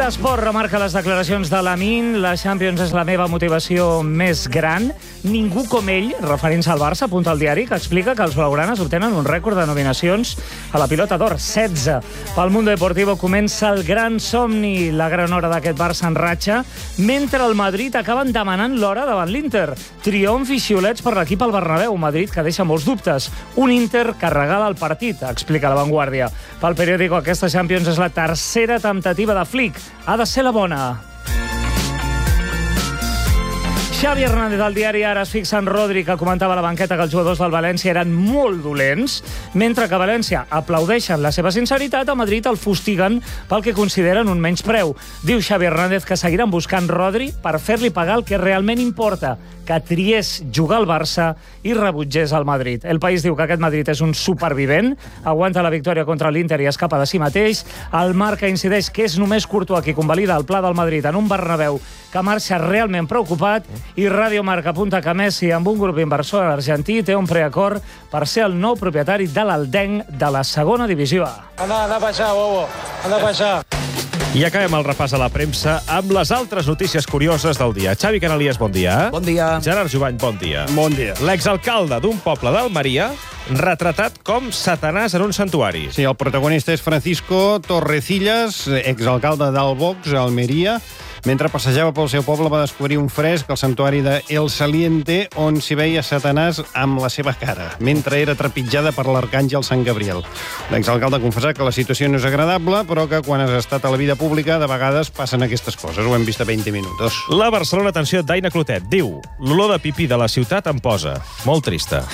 L'esport remarca les declaracions de Lamine. La Champions és la meva motivació més gran. Ningú com ell, referint-se al Barça, apunta al diari, que explica que els blaugranes obtenen un rècord de nominacions a la Pilota d'Or, 16. Pel Mundo Deportivo comença el gran somni, la gran hora d'aquest Barça en ratxa, mentre el Madrid acaben demanant l'hora davant l'Inter. Triomf i xiulets per l'equip al Bernabéu, Madrid que deixa molts dubtes. Un Inter que regala el partit, explica La Vanguardia. Pel periòdico, aquesta Champions és la tercera temptativa de Flick. Ha de ser la bona. Xavi Hernández del diari Ara es fixa en Rodri, que comentava a la banqueta que els jugadors del València eren molt dolents, mentre que a València aplaudeixen la seva sinceritat, a Madrid el fustiguen pel que consideren un menyspreu. Diu Xavi Hernández que seguiran buscant Rodri per fer-li pagar el que realment importa, que triés jugar al Barça i rebutgés al Madrid. El País diu que aquest Madrid és un supervivent, aguanta la victòria contra l'Inter i escapa de si mateix. El Marca incideix que és només Courtois qui convalida el pla del Madrid en un Bernabéu que marxa realment preocupat, i Radio Marca apunta que Messi, amb un grup inversor argentí, té un preacord per ser el nou propietari de l'Aldenc de la segona divisió A. Anda pa allá, bobo. Anda pa allá. I acabem el repàs a la premsa amb les altres notícies curioses del dia. Xavi Canalies, bon dia. Bon dia. Gerard Jubany, bon dia. Bon dia. L'exalcalde d'un poble d'Almeria retratat com Satanàs en un santuari. Sí, el protagonista és Francisco Torrecillas, exalcalde del Vox, a Almeria. Mentre passejava pel seu poble va descobrir un fresc al santuari de El Saliente on s'hi veia Satanàs amb la seva cara, mentre era trepitjada per l'arcàngel Sant Gabriel. L'exalcalde ha confessat que la situació no és agradable, però que quan has estat a la vida pública de vegades passen aquestes coses. Ho hem vist a 20 minuts. La Barcelona, atenció, d'Aina Clotet, diu: l'olor de pipí de la ciutat em posa. Molt trista.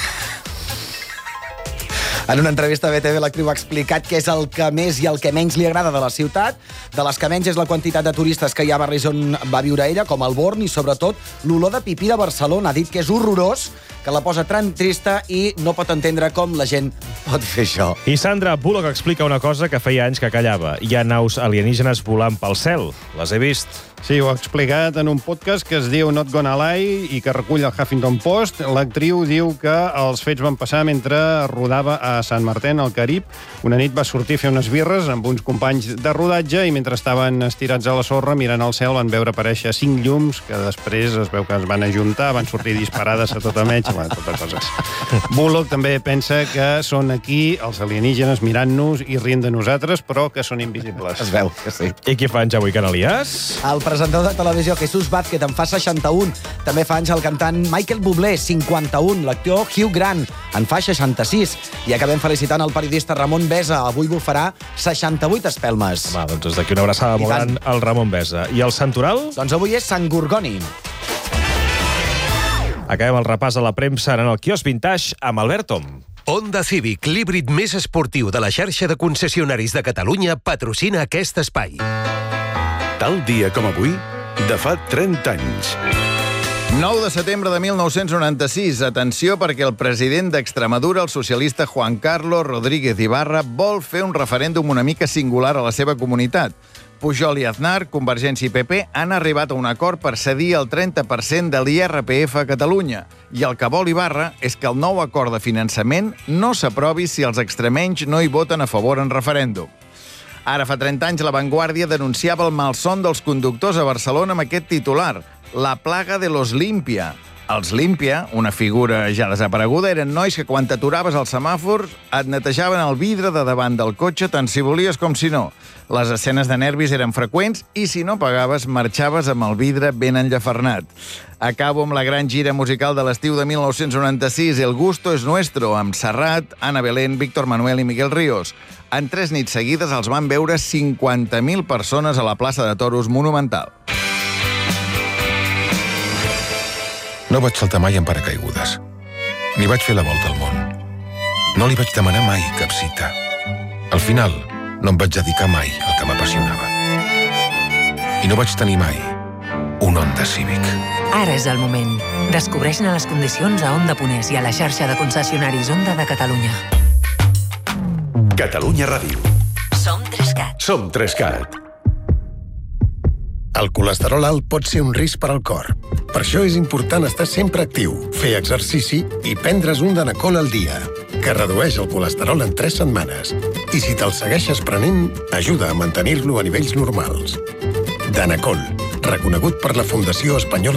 En una entrevista a BTV, l'actriu ha explicat què és el que més i el que menys li agrada de la ciutat. De les que menys és la quantitat de turistes que hi ha a barris on va viure ella, com el Born, i sobretot l'olor de pipí de Barcelona. Ha dit que és horrorós, que la posa tan trista i no pot entendre com la gent pot fer això. I Sandra Bullock explica una cosa que feia anys que callava. Hi ha naus alienígenes volant pel cel. Les he vist. Sí, ho ha explicat en un podcast que es diu Not Gonna Lie i que recull el Huffington Post. L'actriu diu que els fets van passar mentre rodava a Sant Martín, al Carib. Una nit va sortir a fer unes birres amb uns companys de rodatge i mentre estaven estirats a la sorra mirant al cel van veure aparèixer 5 llums que després es veu que es van ajuntar, van sortir disparades a tota metge, totes coses. Bullock també pensa que són aquí els alienígenes mirant-nos i rient de nosaltres, però que són invisibles. Es veu que sí. I què fa en Jaume Canalies? El presentador de televisió Jesús Vázquez en fa 61. També fa anys el cantant Michael Bublé, 51. L'actor Hugh Grant en fa 66. I acabem felicitant el periodista Ramon Besa. Avui bufarà 68 espelmes. Home, doncs des d'aquí una abraçada molt gran al Ramon Besa. I el santoral? Doncs avui és Sant Gorgoni. Acabem el repàs a la premsa en el quiosc Vintage amb Albert Tom. Honda Civic, l'híbrid més esportiu de la xarxa de concessionaris de Catalunya, patrocina aquest espai. Tal dia com avui, de fa 30 anys. 9 de setembre de 1996. Atenció, perquè el president d'Extremadura, el socialista Juan Carlos Rodríguez Ibarra, vol fer un referèndum una mica singular a la seva comunitat. Pujol i Aznar, Convergència i PP, han arribat a un acord per cedir el 30% de l'IRPF a Catalunya. I el que vol Ibarra és que el nou acord de finançament no s'aprovi si els extremenys no hi voten a favor en referèndum. Ara fa 30 anys, La Vanguardia denunciava el malson dels conductors a Barcelona amb aquest titular: La plaga de los Limpia. Els Limpia, una figura ja desapareguda, eren nois que quan t'aturaves als semàfors et netejaven el vidre de davant del cotxe tant si volies com si no. Les escenes de nervis eren freqüents i si no pagaves marxaves amb el vidre ben enllafernat. Acabo amb la gran gira musical de l'estiu de 1996, El gusto es nuestro, amb Serrat, Ana Belén, Víctor Manuel i Miguel Ríos. En 3 nits seguides els van veure 50.000 persones a la plaça de Toros Monumental. No vaig saltar mai en paracaigudes. Ni vaig fer la volta al món. No li vaig demanar mai cap cita. Al final, no em vaig dedicar mai al que m'apassionava. I no vaig tenir mai un Honda Civic. Ara és el moment. Descobreix-ne les condicions a Honda Ponés i a la xarxa de concessionaris Honda de Catalunya. Catalunya Ràdio. Som 3CAT. Som 3CAT. El colesterol alt pot ser un risc per al cor. Per això és important estar sempre actiu, fer exercici i prendre's un Danacol al dia, que redueix el colesterol en 3 setmanes. I si te'l segueixes prenent, ajuda a mantenir-lo a nivells normals. Danacol, reconegut per la Fundació Espanyola